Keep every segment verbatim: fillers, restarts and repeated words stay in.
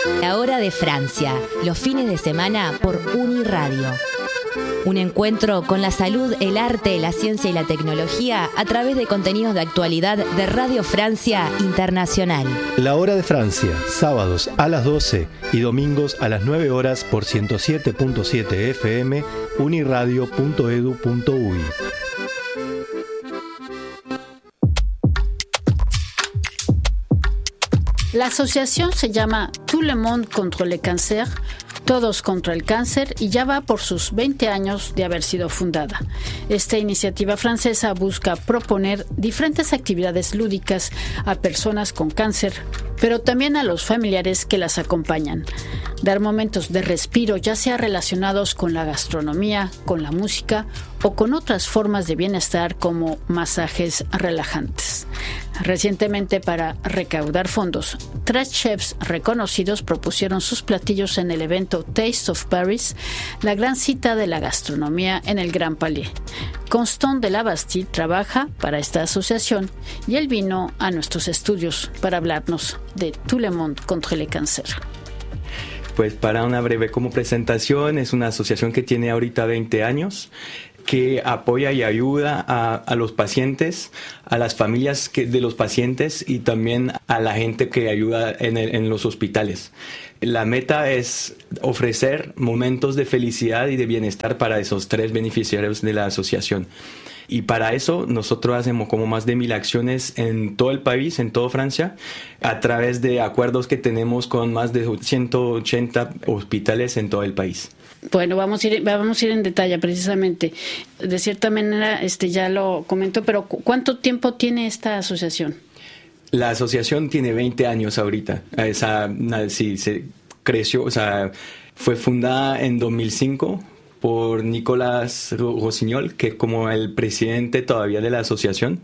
La Hora de Francia, los fines de semana por Uniradio. Un encuentro con la salud, el arte, la ciencia y la tecnología a través de contenidos de actualidad de Radio Francia Internacional. La Hora de Francia, sábados a las doce y domingos a las nueve horas por ciento siete punto siete F M, uniradio punto edu punto uy. La asociación se llama Tout le monde contre le cancer, Todos contra el cáncer, y ya va por sus veinte años de haber sido fundada. Esta iniciativa francesa busca proponer diferentes actividades lúdicas a personas con cáncer, pero también a los familiares que las acompañan. Dar momentos de respiro, ya sea relacionados con la gastronomía, con la música o con otras formas de bienestar como masajes relajantes. Recientemente, para recaudar fondos, tres chefs reconocidos propusieron sus platillos en el evento Taste of Paris, la gran cita de la gastronomía en el Grand Palais. Constant de la Bastille trabaja para esta asociación y él vino a nuestros estudios para hablarnos de Tout le monde contre le cancer. Pues para una breve como presentación, es una asociación que tiene ahorita veinte años, que apoya y ayuda a, a los pacientes, a las familias que, de los pacientes y también a la gente que ayuda en, el, en los hospitales. La meta es ofrecer momentos de felicidad y de bienestar para esos tres beneficiarios de la asociación. Y para eso nosotros hacemos como más de mil acciones en todo el país, en toda Francia, a través de acuerdos que tenemos con más de ciento ochenta hospitales en todo el país. Bueno, vamos a ir, vamos a ir en detalle precisamente. De cierta manera, este ya lo comentó, pero ¿cuánto tiempo tiene esta asociación? La asociación tiene veinte años ahorita. Esa, sí, se creció, o sea, fue fundada en dos mil cinco por Nicolas Rossignol, que es como el presidente todavía de la asociación,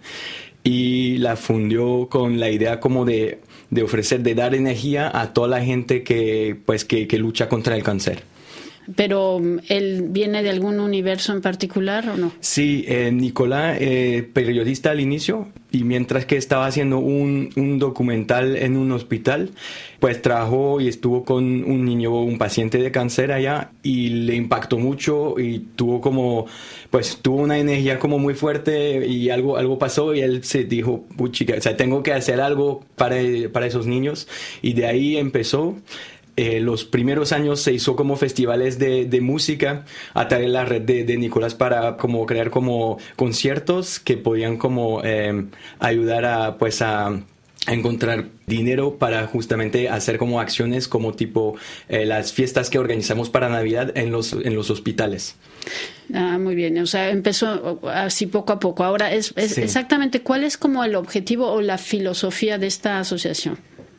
y la fundió con la idea como de, de ofrecer, de dar energía a toda la gente que, pues, que, que lucha contra el cáncer. ¿Pero él viene de algún universo en particular o no? Sí, eh, Nicolás, eh, periodista al inicio, y mientras que estaba haciendo un, un documental en un hospital, pues trabajó y estuvo con un niño, un paciente de cáncer allá, y le impactó mucho y tuvo como, pues tuvo una energía como muy fuerte y algo, algo pasó y él se dijo, uy chica, o sea, tengo que hacer algo para, para esos niños, y de ahí empezó. Eh, los primeros años se hizo como festivales de, de música a través de la red de, de Nicolás para como crear como conciertos que podían como eh, ayudar a pues a, a encontrar dinero para justamente hacer como acciones como tipo eh, las fiestas que organizamos para Navidad en los en los hospitales. Ah, muy bien. O sea, empezó así poco a poco. Ahora es, es sí. Exactamente ¿cuál es como el objetivo o la filosofía de esta asociación?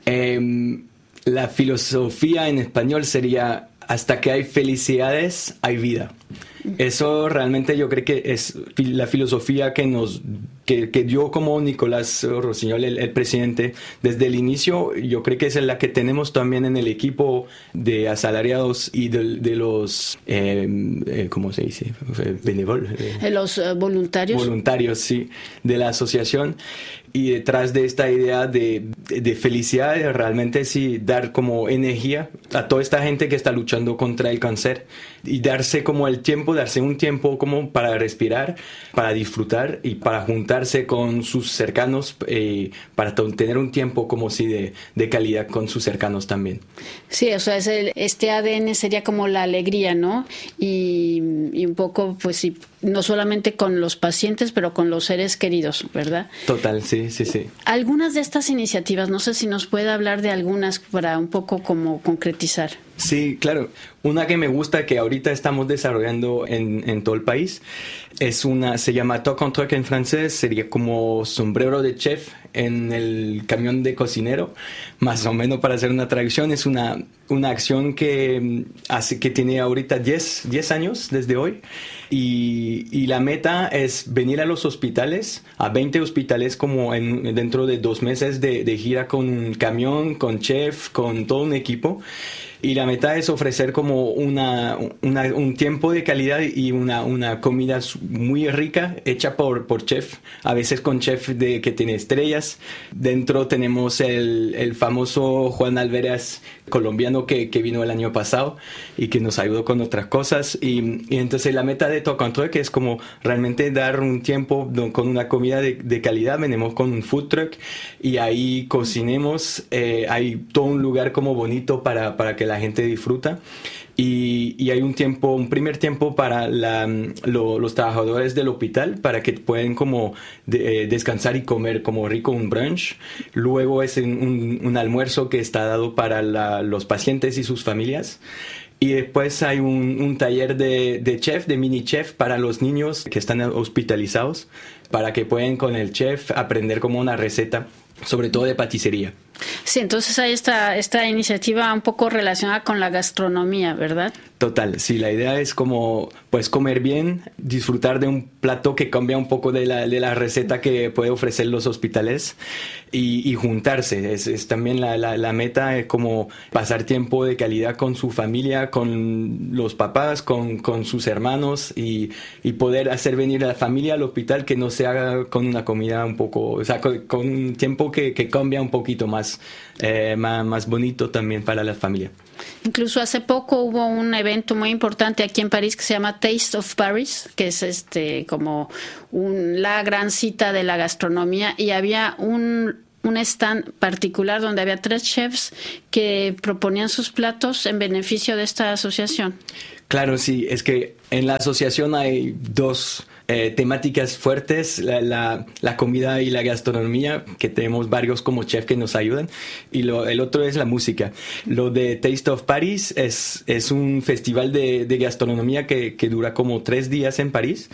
Eh, La filosofía en español sería: hasta que hay felicidades, hay vida. Eso realmente yo creo que es la filosofía que nos que, que dio como Nicolas Rossignol, el, el presidente, desde el inicio. Yo creo que es la que tenemos también en el equipo de asalariados y de, de los, eh, eh, ¿cómo se dice? Benévolos. Eh, los uh, voluntarios. Voluntarios, sí, de la asociación. Y detrás de esta idea de, de, de felicidad, realmente sí, dar como energía a toda esta gente que está luchando contra el cáncer y darse como el tiempo, darse un tiempo como para respirar, para disfrutar y para juntarse con sus cercanos, eh, para t- tener un tiempo como si de, de calidad con sus cercanos también. Sí, o sea, es el, este A D N sería como la alegría, ¿no? Y, y un poco, pues sí, no solamente con los pacientes, pero con los seres queridos, ¿verdad? Total, sí, sí, sí. Algunas de estas iniciativas, no sé si nos puede hablar de algunas para un poco como concretizar. Sí, claro. Una que me gusta que ahorita estamos desarrollando en, en todo el país es una, se llama Toc en Toc en francés, sería como sombrero de chef en el camión de cocinero, más o menos para hacer una traducción. Es una, una acción que hace, que tiene ahorita diez años desde hoy, y, y la meta es venir a los hospitales, a veinte hospitales como en, dentro de dos meses de, de gira con un camión, con chef, con todo un equipo. Y la meta es ofrecer como una, una, un tiempo de calidad y una, una comida muy rica, hecha por, por chef, a veces con chef de, que tiene estrellas. Dentro tenemos el, el famoso Juan Alveras colombiano que, que vino el año pasado y que nos ayudó con otras cosas. Y, y entonces la meta de Toc en Trac es como realmente dar un tiempo con una comida de, de calidad. Venimos con un food truck y ahí cocinemos. Eh, hay todo un lugar como bonito para, para que la gente disfruta. Y, y hay un tiempo, un primer tiempo para la, lo, los trabajadores del hospital para que puedan como de, eh, descansar y comer como rico un brunch. Luego es un, un almuerzo que está dado para la, los pacientes y sus familias. Y después hay un, un taller de, de chef, de mini chef para los niños que están hospitalizados, para que puedan con el chef aprender como una receta, sobre todo de paticería. Sí, entonces hay esta, esta iniciativa un poco relacionada con la gastronomía, ¿verdad? Total, sí, la idea es como pues comer bien, disfrutar de un plato que cambia un poco de la, de la receta que puede ofrecer los hospitales y, y juntarse. Es, es también la, la, la meta, es como pasar tiempo de calidad con su familia, con los papás, con, con sus hermanos y, y poder hacer venir a la familia al hospital, que no se haga con una comida un poco, o sea, con, con un tiempo que, que cambia un poquito más, eh, más, más bonito también para la familia. Incluso hace poco hubo un evento muy importante aquí en París que se llama Taste of Paris, que es este como un, la gran cita de la gastronomía, y había un, un stand particular donde había tres chefs que proponían sus platos en beneficio de esta asociación. Claro, sí, es que en la asociación hay dos eh, temáticas fuertes, la, la, la comida y la gastronomía, que tenemos varios como chefs que nos ayudan, y lo, el otro es la música. Lo de Taste of Paris es, es un festival de, de gastronomía que, que dura como tres días en París.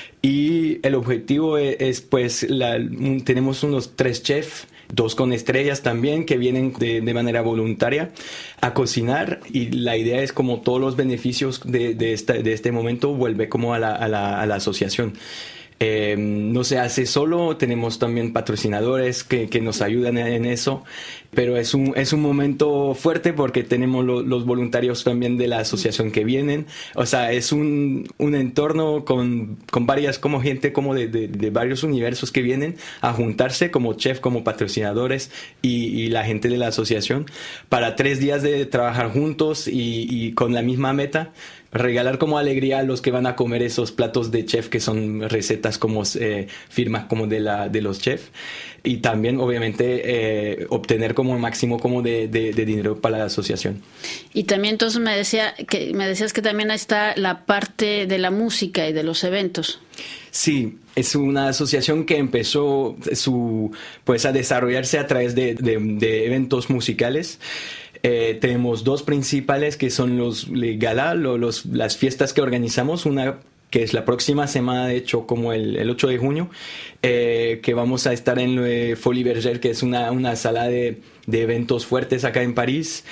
Y el objetivo es, es pues, la, un, tenemos unos tres chefs, dos con estrellas también, que vienen de, de manera voluntaria a cocinar, y la idea es como todos los beneficios de, de, esta, de este momento vuelve como a la, a la, a la asociación. Eh, no se hace solo, tenemos también patrocinadores que, que nos ayudan en eso, pero es un, es un momento fuerte porque tenemos lo, los voluntarios también de la asociación que vienen. O sea, es un, un entorno con, con varias, como gente como de, de, de varios universos que vienen a juntarse como chef, como patrocinadores y, y la gente de la asociación para tres días de trabajar juntos y, y con la misma meta. Regalar como alegría a los que van a comer esos platos de chef que son recetas como eh, firmas como de la de los chefs, y también obviamente eh, obtener como el máximo como de, de, de dinero para la asociación. Y también entonces me decía que me decías que también está la parte de la música y de los eventos. Sí, es una asociación que empezó su pues a desarrollarse a través de, de, de eventos musicales. Eh, tenemos dos principales que son los gala, los, los, las fiestas que organizamos, una que es la próxima semana, de hecho, como el, el ocho de junio, eh, que vamos a estar en eh, Folies Bergère, que es una, una sala de, de eventos fuertes acá en París.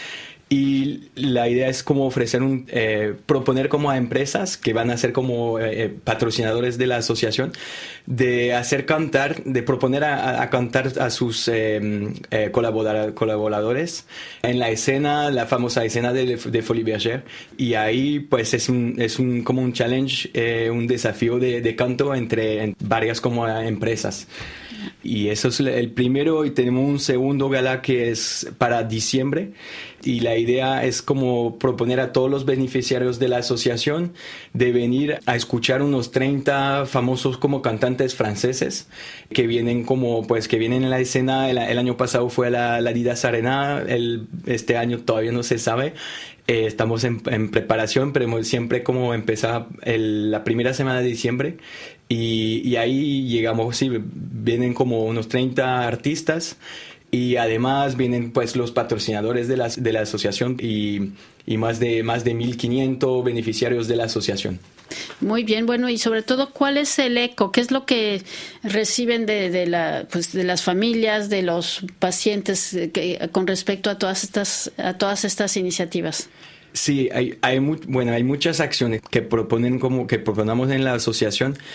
Y la idea es como ofrecer un, eh, proponer como a empresas que van a ser como eh, patrocinadores de la asociación, de hacer cantar, de proponer a, a cantar a sus eh, eh, colaborador, colaboradores en la escena, la famosa escena de, de Folies Bergère. Y ahí pues es un, es un como un challenge, eh, un desafío de, de canto entre en varias como empresas. Y eso es el primero, y tenemos un segundo gala que es para diciembre, y la idea es como proponer a todos los beneficiarios de la asociación de venir a escuchar unos treinta famosos como cantantes franceses que vienen como pues que vienen en la escena. El, el año pasado fue la, la Didas Arena, el, este año todavía no se sabe. Eh, estamos en, en preparación, pero siempre como empezaba el, la primera semana de diciembre, y, y ahí llegamos, sí, vienen como unos treinta artistas, y además vienen pues los patrocinadores de la, de la asociación y, y más de más de mil quinientos beneficiarios de la asociación. Muy bien, bueno, y sobre todo, ¿cuál es el eco? ¿Qué es lo que reciben de, de, la, pues, de las familias, de los pacientes que, con respecto a todas estas, a todas estas iniciativas? Sí, hay, hay, mu- bueno, hay muchas acciones que proponen como que proponemos en la asociación.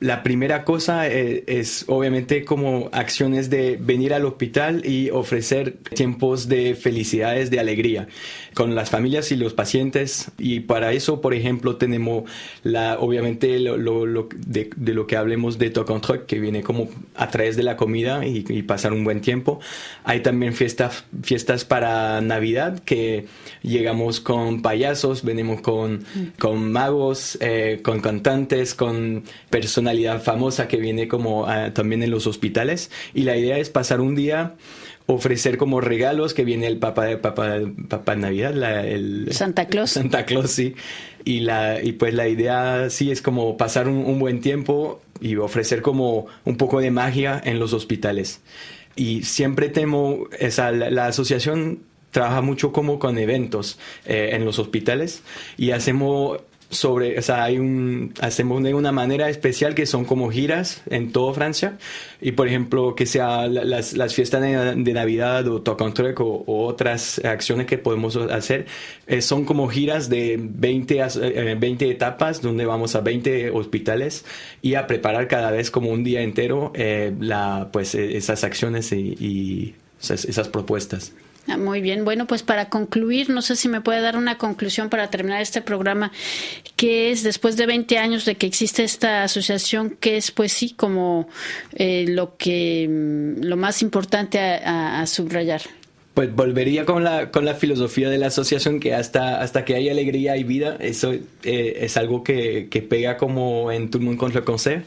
La primera cosa es, es obviamente como acciones de venir al hospital y ofrecer tiempos de felicidades, de alegría con las familias y los pacientes. Y para eso, por ejemplo, tenemos la, obviamente lo, lo, lo de, de lo que hablemos de Talk on Track, que viene como a través de la comida y, y pasar un buen tiempo. Hay también fiestas, fiestas para Navidad, que llegamos con payasos, venimos con, con magos, eh, con cantantes, con personalidades famosa que viene como uh, también en los hospitales, y la idea es pasar un día, ofrecer como regalos, que viene el papá de papá, papá Navidad, la, el Santa Claus. Santa Claus, sí. Y, la, y pues la idea sí es como pasar un, un buen tiempo y ofrecer como un poco de magia en los hospitales. Y siempre temo, esa, la, la asociación trabaja mucho como con eventos eh, en los hospitales, y hacemos sobre, o sea, hay un, hacemos de una manera especial que son como giras en toda Francia, y por ejemplo que sea las, las fiestas de, de Navidad o Talk on Track o, o otras acciones que podemos hacer, eh, son como giras de veinte, eh, veinte etapas donde vamos a veinte hospitales y a preparar cada vez como un día entero eh, la, pues, esas acciones y, y esas, esas propuestas. Ah, muy bien. Bueno, pues para concluir, no sé si me puede dar una conclusión para terminar este programa, que es, después de veinte años de que existe esta asociación, que es, pues sí, como eh, lo que lo más importante a, a, a subrayar. Pues volvería con la con la filosofía de la asociación, que hasta hasta que hay alegría y vida, eso eh, es algo que, que pega como en Tout le monde contre le cancer.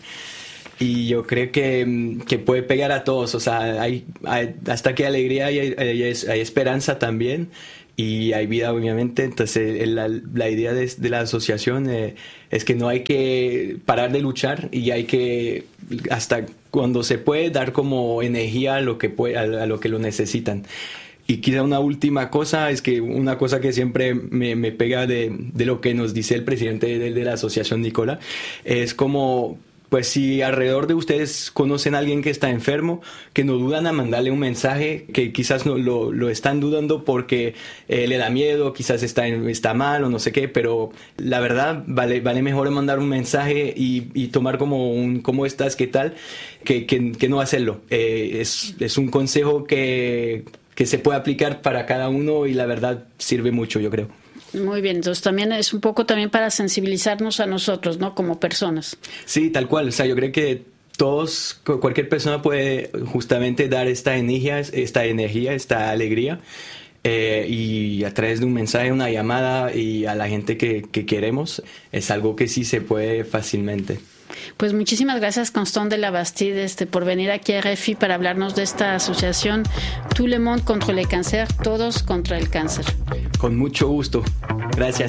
Y yo creo que, que puede pegar a todos, o sea, hay, hay hasta que hay alegría y hay, hay, hay esperanza también, y hay vida obviamente. Entonces la, la idea de, de la asociación eh, es que no hay que parar de luchar, y hay que, hasta cuando se puede, dar como energía a lo que, puede, a, a lo, que lo necesitan. Y quizá una última cosa, es que una cosa que siempre me, me pega de, de lo que nos dice el presidente de, de la asociación, Nicola, es como, pues si alrededor de ustedes conocen a alguien que está enfermo, que no dudan a mandarle un mensaje, que quizás no, lo, lo están dudando porque eh, le da miedo, quizás está, está mal o no sé qué, pero la verdad vale, vale mejor mandar un mensaje y, y tomar como un ¿cómo estás? ¿Qué tal? Que, que, que no hacerlo. Eh, es, es un consejo que, que se puede aplicar para cada uno, y la verdad sirve mucho, yo creo. Muy bien, entonces también es un poco también para sensibilizarnos a nosotros, ¿no? Como personas. Sí, tal cual. O sea, yo creo que todos, cualquier persona puede justamente dar esta energía, esta energía, esta alegría, eh, y a través de un mensaje, una llamada, y a la gente que, que queremos, es algo que sí se puede fácilmente. Pues muchísimas gracias, Constant de la Bastide, este, por venir aquí a R F I para hablarnos de esta asociación Tout le monde contre le cancer, todos contra el cáncer. Con mucho gusto. Gracias.